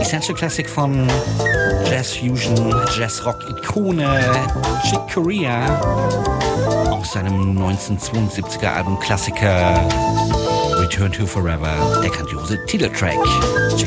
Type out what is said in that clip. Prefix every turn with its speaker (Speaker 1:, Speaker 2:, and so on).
Speaker 1: Essential Classic von Jazz Fusion, Jazz Rock Ikone Chick Corea aus seinem 1972er Album Klassiker Return to Forever, der grandiose Titeltrack.